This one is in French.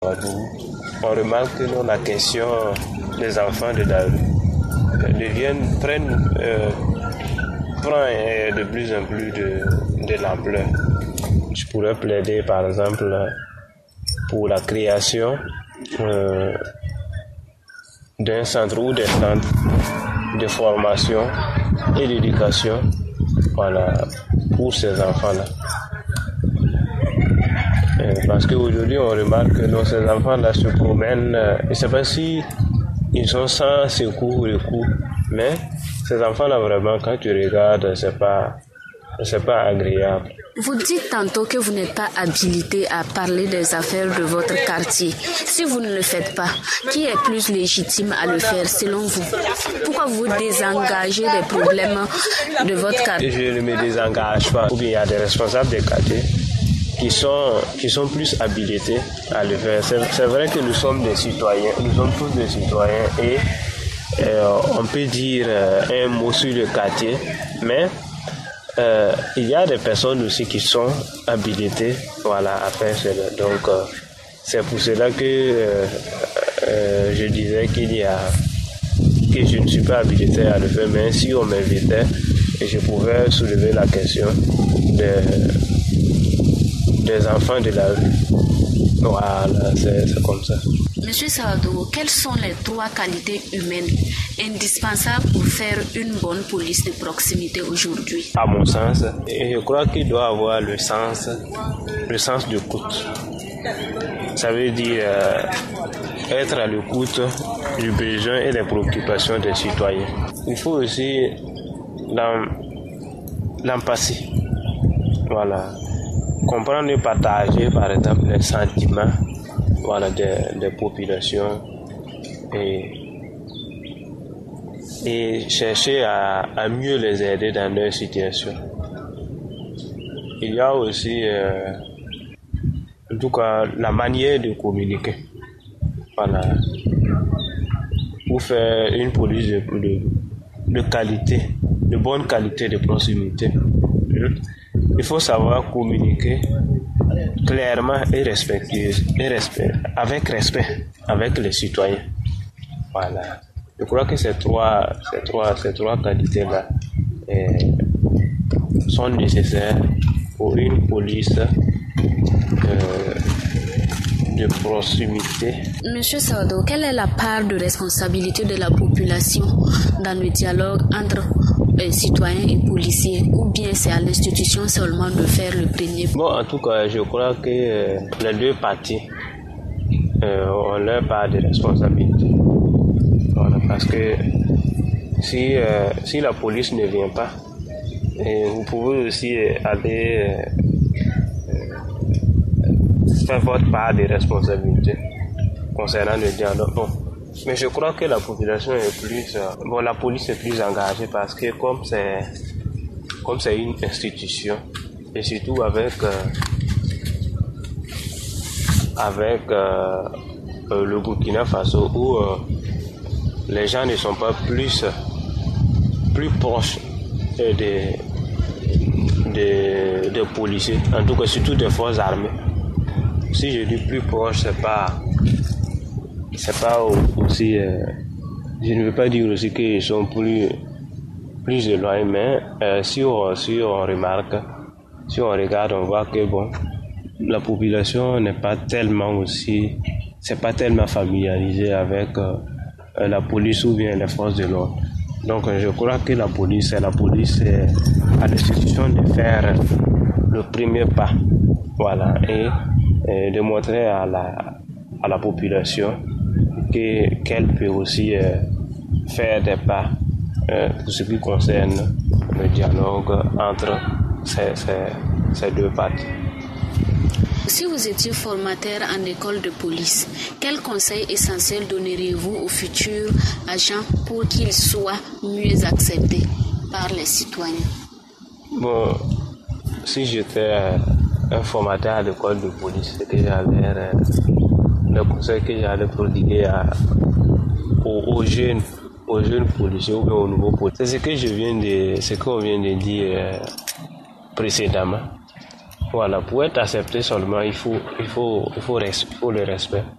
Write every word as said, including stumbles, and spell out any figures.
On remarque que non, la question des enfants de la rue deviennent, prennent, euh, prend euh, de plus en plus de, de l'ampleur. Je pourrais plaider par exemple pour la création euh, d'un centre ou des centres de formation et d'éducation, voilà, pour ces enfants-là. Euh, parce qu'aujourd'hui, on remarque que non, ces enfants-là se promènent, euh, je ne sais pas si ils sont sans secours et coups, mais ces enfants-là, vraiment, quand tu regardes, c'est pas, c'est pas agréable. Vous dites tantôt que vous n'êtes pas habilité à parler des affaires de votre quartier. Si vous ne le faites pas, qui est plus légitime à le faire selon vous? Pourquoi vous désengagez des problèmes de votre quartier? Je ne me désengage pas. Ou bien il y a des responsables des quartiers qui sont, qui sont plus habilités à le faire. C'est, c'est vrai que nous sommes des citoyens, nous sommes tous des citoyens et euh, on peut dire euh, un mot sur le quartier, mais Euh, il y a des personnes aussi qui sont habilitées, voilà, à faire cela. Donc, euh, c'est pour cela que euh, euh, je disais qu'il y a que je ne suis pas habilité à le faire, mais si on m'invitait, je pouvais soulever la question des, des enfants de la rue. Voilà, c'est, c'est comme ça. Monsieur Saado, quelles sont les trois qualités humaines indispensables pour faire une bonne police de proximité aujourd'hui? À mon sens, je crois qu'il doit avoir le sens, le sens de l'écoute. Ça veut dire euh, être à l'écoute du besoin et des préoccupations des citoyens. Il faut aussi l'empathie. Voilà. Comprendre et partager, par exemple, les sentiments, voilà, des, des populations et, et chercher à, à mieux les aider dans leur situation. Il y a aussi, euh, en tout cas, la manière de communiquer. Voilà. Pour faire une police de, de, de qualité, de bonne qualité, de proximité. Il faut savoir communiquer clairement et respectueux, et respect, avec respect, avec les citoyens. Voilà. Je crois que ces trois, ces trois, ces trois qualités-là eh, sont nécessaires pour une police euh, de proximité. Monsieur Saado, quelle est la part de responsabilité de la population dans le dialogue entre euh, citoyens et policiers, ou bien c'est à l'institution seulement de faire le premier? Bon, en tout cas, je crois que euh, les deux parties euh, ont leur part de responsabilité. Voilà, parce que si, euh, si la police ne vient pas, et vous pouvez aussi aller euh, faire votre part de responsabilité concernant le dialogue. Bon. Mais je crois que la population est plus, euh, bon, la police est plus engagée parce que comme c'est, comme c'est une institution, et surtout avec, euh, avec euh, euh, le Burkina Faso où euh, les gens ne sont pas plus, plus proches des, des, des policiers, en tout cas surtout des forces armées. Si je dis plus proche, c'est pas, c'est pas aussi, euh, je ne veux pas dire aussi qu'ils sont plus, plus éloignés, mais euh, si, on, si on remarque, si on regarde, on voit que bon, la population n'est pas tellement aussi, c'est pas tellement familiarisée avec euh, la police ou bien les forces de l'ordre. Donc je crois que la police, c'est la police, c'est à l'institution de faire le premier pas, voilà, et, et de montrer à la, à la population que, qu'elle peut aussi euh, faire des pas euh, pour ce qui concerne le dialogue entre ces, ces, ces deux parties. Si vous étiez formateur en école de police, quel conseil essentiel donneriez-vous aux futurs agents pour qu'ils soient mieux acceptés par les citoyens? Bon, si j'étais un formateur à l'école de police, c'est que j'allais, le conseil que j'allais prodiguer à, aux, aux jeunes, aux jeunes policiers ou bien aux nouveaux policiers, c'est ce que je viens de, ce qu'on vient de dire précédemment. Voilà, pour être accepté seulement, il faut, il faut, il faut, res- il faut le respect.